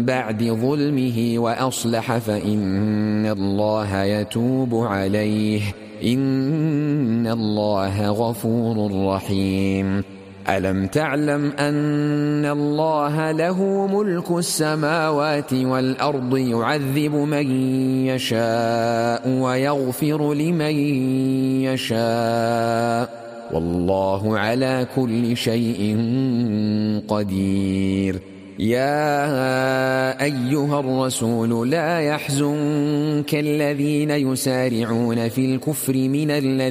بعد ظلمه وأصلح فإن الله يتوب عليه إن الله غفور رحيم. ألم تعلم أن الله له ملك السماوات والأرض يعذب من يشاء ويغفر لمن يشاء والله على كل شيء قدير. يا أيها الرسول لا يحزنك الذين يسارعون في الكفر من الذين